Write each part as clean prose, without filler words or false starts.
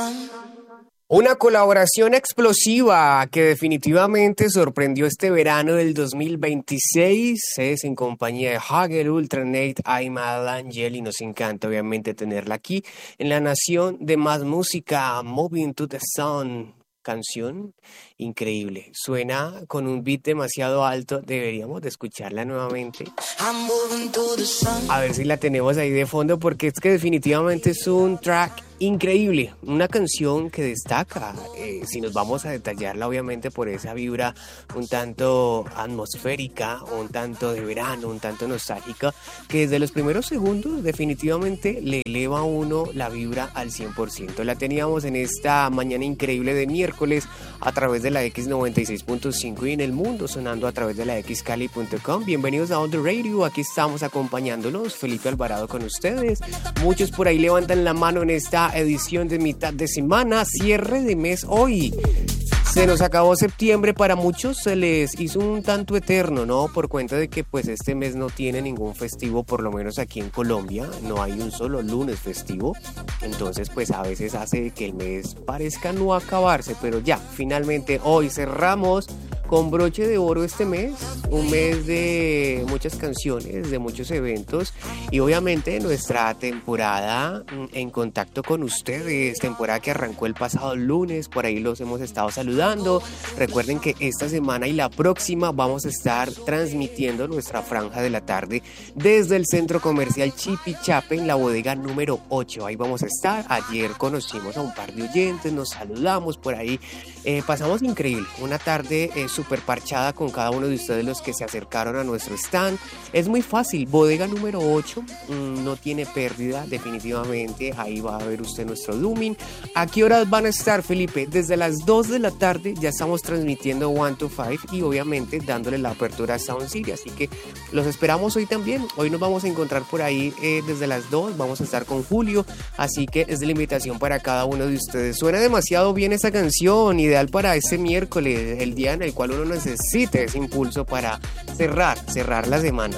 Una colaboración explosiva que definitivamente sorprendió este verano del 2026 es en compañía de Hagel, Ultranate, Aymal Angel, y nos encanta obviamente tenerla aquí en la nación de más música. Moving to the Sun, canción increíble, suena con un beat demasiado alto, deberíamos de escucharla nuevamente, a ver si la tenemos ahí de fondo, porque es que definitivamente es un track increíble, una canción que destaca, si nos vamos a detallarla obviamente por esa vibra un tanto atmosférica, un tanto de verano, un tanto nostálgica, que desde los primeros segundos definitivamente le eleva a uno la vibra al 100%. La teníamos en esta mañana increíble de miércoles a través de la X96.5 y en el mundo sonando a través de la xcali.com. Bienvenidos a On The Radio, aquí estamos acompañándolos, Felipe Alvarado con ustedes. Muchos por ahí levantan la mano en esta edición de mitad de semana, cierre de mes hoy. Se nos acabó septiembre, para muchos se les hizo un tanto eterno, ¿no? Por cuenta de que pues este mes no tiene ningún festivo, por lo menos aquí en Colombia, no hay un solo lunes festivo, entonces pues a veces hace que el mes parezca no acabarse, pero ya, finalmente hoy cerramos con broche de oro este mes, un mes de muchas canciones, de muchos eventos y obviamente nuestra temporada en contacto con ustedes, temporada que arrancó el pasado lunes, por ahí los hemos estado saludando. Recuerden que esta semana y la próxima vamos a estar transmitiendo nuestra franja de la tarde desde el centro comercial Chipichape en la bodega número 8, ahí vamos a estar. Ayer conocimos a un par de oyentes, nos saludamos por ahí, pasamos increíble, una tarde súper parchada con cada uno de ustedes los que se acercaron a nuestro stand. Es muy fácil, bodega número 8, no tiene pérdida definitivamente, ahí va a ver usted nuestro Dooming. ¿A qué horas van a estar, Felipe? Desde las 2 de la tarde ya estamos transmitiendo 1 to 5 y obviamente dándole la apertura a Sound City, así que los esperamos hoy también. Hoy nos vamos a encontrar por ahí desde las 2, vamos a estar con Julio, así que es la invitación para cada uno de ustedes. Suena demasiado bien esta canción, ideal para este miércoles, el día en el cual uno necesita ese impulso para cerrar la semana.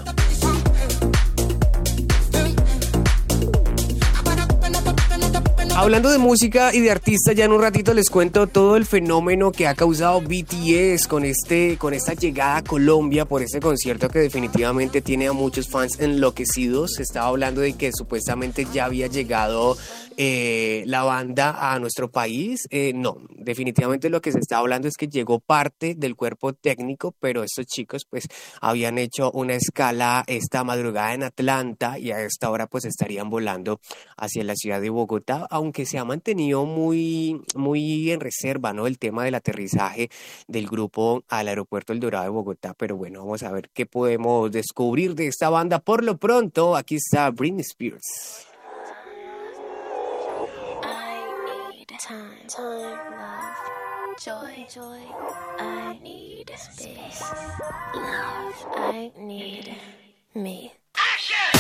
Hablando de música y de artistas, ya en un ratito les cuento todo el fenómeno que ha causado BTS con esta llegada a Colombia por este concierto que definitivamente tiene a muchos fans enloquecidos. Se estaba hablando de que supuestamente ya había llegado la banda a nuestro país. No, definitivamente lo que se está hablando es que llegó parte del cuerpo técnico, pero estos chicos pues habían hecho una escala esta madrugada en Atlanta y a esta hora pues estarían volando hacia la ciudad de Bogotá, aunque se ha mantenido muy en reserva, ¿no? El tema del aterrizaje del grupo al aeropuerto El Dorado de Bogotá, pero bueno, vamos a ver qué podemos descubrir de esta banda. Por lo pronto, aquí está Britney Spears. Time, love, joy, I need space, love, I need me.